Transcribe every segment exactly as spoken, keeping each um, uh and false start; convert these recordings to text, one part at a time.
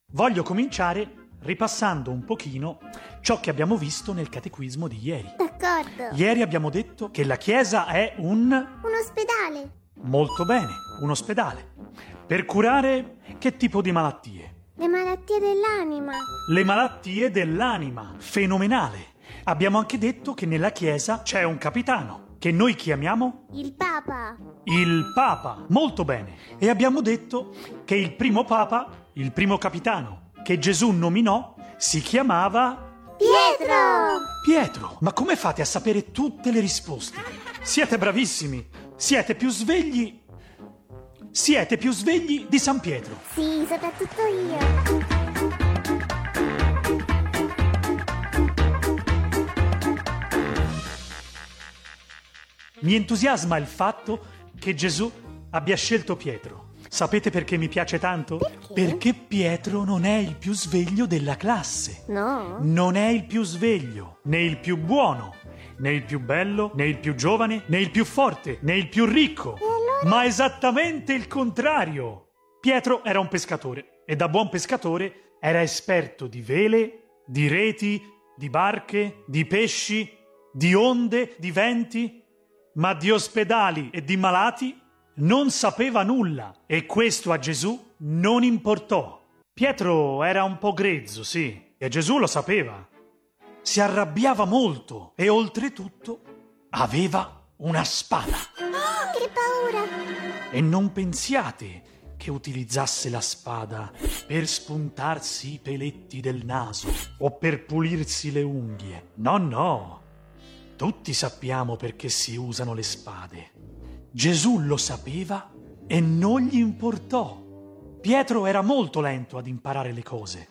Voglio cominciare ripassando un pochino ciò che abbiamo visto nel catechismo di ieri. D'accordo. Ieri abbiamo detto che la Chiesa è un... Un ospedale. Molto bene, un ospedale. Per curare che tipo di malattie? Le malattie dell'anima. Le malattie dell'anima. Fenomenale. Abbiamo anche detto che nella Chiesa c'è un capitano, che noi chiamiamo Il Papa. il Papa. Molto bene. E abbiamo detto che il primo Papa, il primo capitano che Gesù nominò, si chiamava Pietro. Pietro. Ma come fate a sapere tutte le risposte? Siete bravissimi. Siete più svegli. Siete più svegli di San Pietro. Sì, soprattutto io. Mi entusiasma il fatto che Gesù abbia scelto Pietro. Sapete perché mi piace tanto? Perché? Perché Pietro non è il più sveglio della classe. No. Non è il più sveglio, né il più buono, né il più bello, né il più giovane, né il più forte, né il più ricco. E allora? Ma esattamente il contrario. Pietro era un pescatore e da buon pescatore era esperto di vele, di reti, di barche, di pesci, di onde, di venti, ma di ospedali e di malati non sapeva nulla e questo a Gesù non importò. Pietro era un po' grezzo, sì, e Gesù lo sapeva. Si arrabbiava molto e oltretutto aveva una spada. Oh, che paura. E non pensiate che utilizzasse la spada per spuntarsi i peletti del naso o per pulirsi le unghie. No, no. Tutti sappiamo perché si usano le spade. Gesù lo sapeva e non gli importò. Pietro era molto lento ad imparare le cose.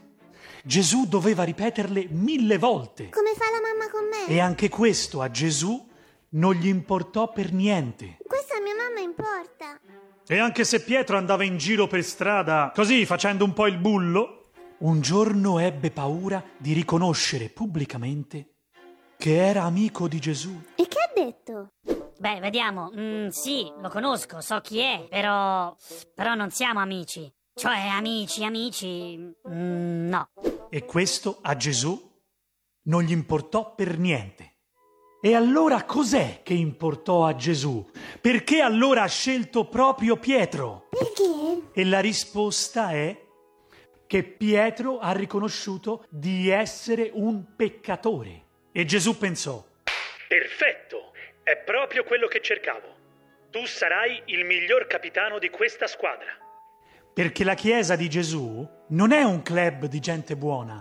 Gesù doveva ripeterle mille volte. Come fa la mamma con me? E anche questo a Gesù non gli importò per niente. Questo a mia mamma importa. E anche se Pietro andava in giro per strada, così facendo un po' il bullo, un giorno ebbe paura di riconoscere pubblicamente che era amico di Gesù. E che ha detto? Beh, vediamo. Mm, sì, lo conosco, so chi è, però... però non siamo amici. Cioè, amici, amici... Mm, no. E questo a Gesù non gli importò per niente. E allora cos'è che importò a Gesù? Perché allora ha scelto proprio Pietro? Perché? E la risposta è che Pietro ha riconosciuto di essere un peccatore. E Gesù pensò: perfetto, è proprio quello che cercavo. Tu sarai il miglior capitano di questa squadra. Perché la Chiesa di Gesù non è un club di gente buona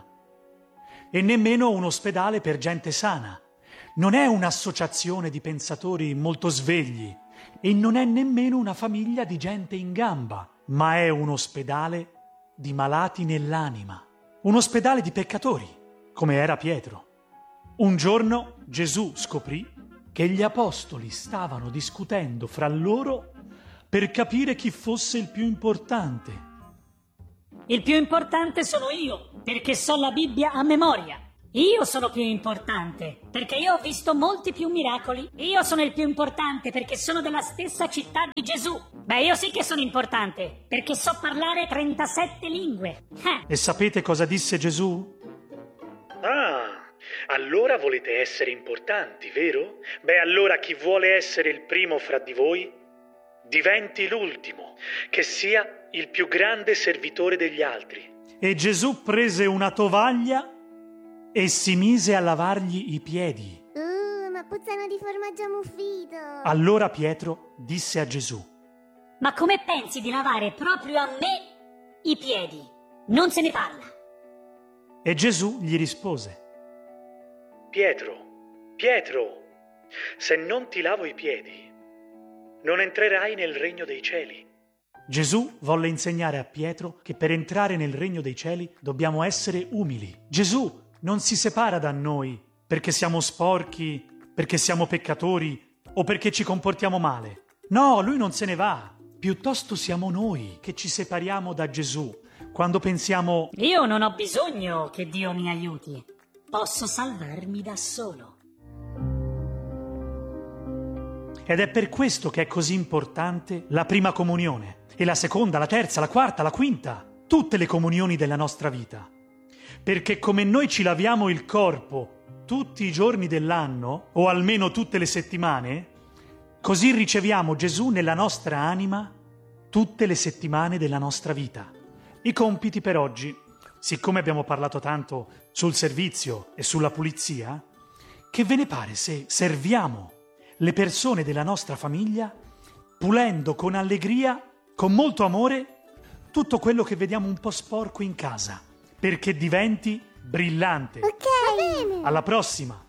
e nemmeno un ospedale per gente sana. Non è un'associazione di pensatori molto svegli e non è nemmeno una famiglia di gente in gamba, ma è un ospedale di malati nell'anima, un ospedale di peccatori, come era Pietro. Un giorno Gesù scoprì che gli apostoli stavano discutendo fra loro per capire chi fosse il più importante. Il più importante sono io, perché so la Bibbia a memoria. Io sono più importante, perché io ho visto molti più miracoli. Io sono il più importante, perché sono della stessa città di Gesù. Beh, io sì che sono importante, perché so parlare trentasette lingue. Eh. E sapete cosa disse Gesù? Ah, allora volete essere importanti, vero? Beh, allora chi vuole essere il primo fra di voi, diventi l'ultimo, che sia il più grande servitore degli altri. E Gesù prese una tovaglia e si mise a lavargli i piedi. Uh, ma puzzano di formaggio ammuffito. Allora Pietro disse a Gesù: Ma come pensi di lavare proprio a me i piedi? Non se ne parla. E Gesù gli rispose: Pietro, Pietro, se non ti lavo i piedi, non entrerai nel regno dei cieli. Gesù volle insegnare a Pietro che per entrare nel regno dei cieli dobbiamo essere umili. Gesù non si separa da noi perché siamo sporchi, perché siamo peccatori o perché ci comportiamo male. No, lui non se ne va. Piuttosto siamo noi che ci separiamo da Gesù quando pensiamo: io non ho bisogno che Dio mi aiuti. Posso salvarmi da solo. Ed è per questo che è così importante la prima comunione, e la seconda, la terza, la quarta, la quinta. tutte le comunioni della nostra vita. Perché come noi ci laviamo il corpo tutti i giorni dell'anno, o almeno tutte le settimane, così riceviamo Gesù nella nostra anima tutte le settimane della nostra vita. I compiti per oggi, siccome abbiamo parlato tanto sul servizio e sulla pulizia, che ve ne pare se serviamo le persone della nostra famiglia pulendo con allegria, con molto amore, tutto quello che vediamo un po' sporco in casa, perché diventi brillante. Ok. Va bene. Alla prossima!